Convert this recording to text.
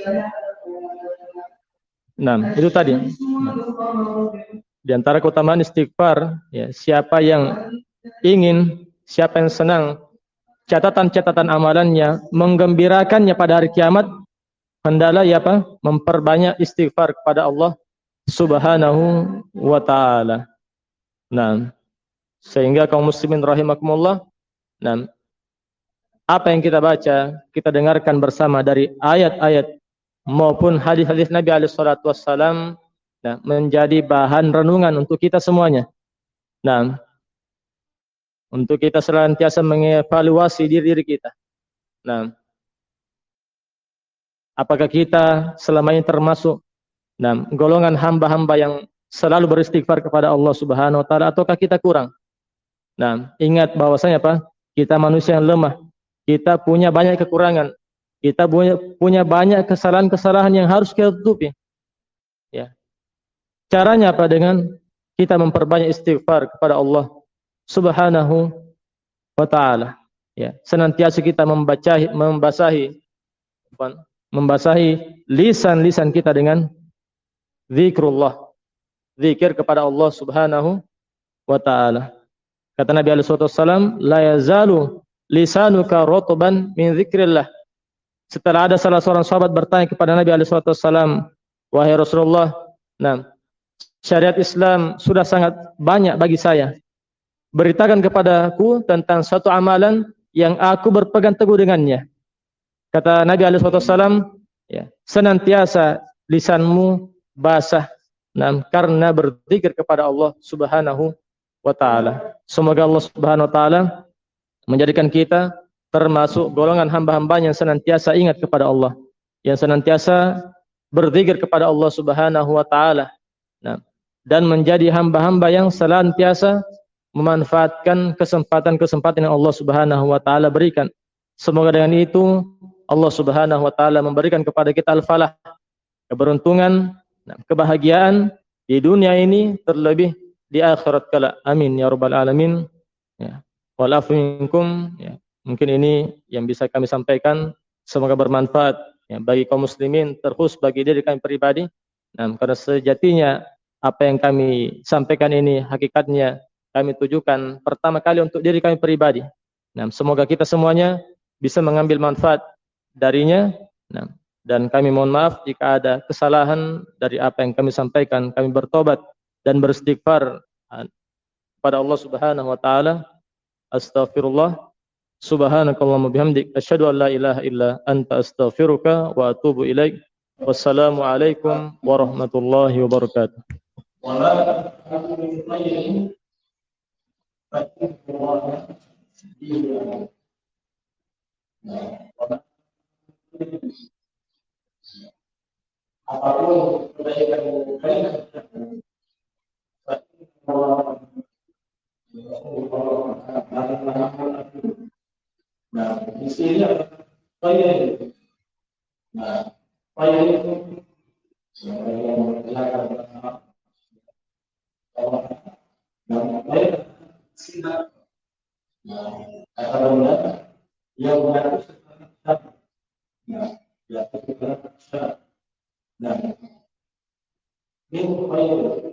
Nah, itu tadi. Di antara keutamaan istighfar, ya, siapa yang ingin, siapa yang senang catatan-catatan amalannya menggembirakannya pada hari kiamat, hendaklah ya apa? Memperbanyak istighfar kepada Allah Subhanahu wa taala. Nah, sehingga kaum muslimin rahimakumullah, nah, apa yang kita baca, kita dengarkan bersama dari ayat-ayat maupun hadis-hadis Nabi alaihi salatu wassalam, nah, menjadi bahan renungan untuk kita semuanya. Nah, untuk kita senantiasa mengevaluasi diri kita. Nah, apakah kita selama ini termasuk golongan hamba-hamba yang selalu beristighfar kepada Allah Subhanahu wa taala, ataukah kita kurang? Nah, ingat bahwasanya apa? Kita manusia yang lemah. Kita punya banyak kekurangan. Kita punya banyak kesalahan-kesalahan yang harus kita tutupi. Ya. Caranya apa? Dengan kita memperbanyak istighfar kepada Allah Subhanahu wa taala. Ya, senantiasa kita membasahi lisan-lisan kita dengan zikrullah, zikir kepada Allah Subhanahu wa taala. Kata Nabi alaihi wasallam, la yazalu lisanuka rutban min zikrillah. Setelah ada salah seorang sahabat bertanya kepada Nabi alaihi wasallam, wahai Rasulullah, nah, syariat Islam sudah sangat banyak bagi saya. Beritakan kepadaku tentang suatu amalan yang aku berpegang teguh dengannya. Kata Nabi alaihi wasallam, ya, senantiasa lisanmu basah, nah, karena berzikir kepada Allah Subhanahu wa taala. Semoga Allah Subhanahu wa taala menjadikan kita termasuk golongan hamba-hamba yang senantiasa ingat kepada Allah, yang senantiasa berzikir kepada Allah Subhanahu wa taala. Nah, dan menjadi hamba-hamba yang senantiasa memanfaatkan kesempatan-kesempatan yang Allah Subhanahu wa taala berikan. Semoga dengan itu Allah Subhanahu wa taala memberikan kepada kita al-falah, keberuntungan, kebahagiaan di dunia ini, terlebih di akhirat kala. Amin ya rabbal alamin. Ya. Wal afu minkum. Ya. Mungkin ini yang bisa kami sampaikan, semoga bermanfaat ya, bagi kaum muslimin, terkhusus bagi diri kami pribadi. Nah, karena sejatinya apa yang kami sampaikan ini hakikatnya kami tujukan pertama kali untuk diri kami pribadi. Nah, semoga kita semuanya bisa mengambil manfaat darinya. Nah, dan kami mohon maaf jika ada kesalahan dari apa yang kami sampaikan. Kami bertobat dan beristighfar kepada Allah Subhanahu wa taala. Astaghfirullah. Subhanakallahumma bihamdik asyhadu an la ilaha illa anta astaghfiruka wa atubu ilaik. Wassalamu alaikum warahmatullahi wabarakatuh. Apapun kebaikan nah, di sini ada saya. Nah, saya itu yang berkaitan dengan saya sinar. Nah, kata yang mengatur nah, ya kita nah, ini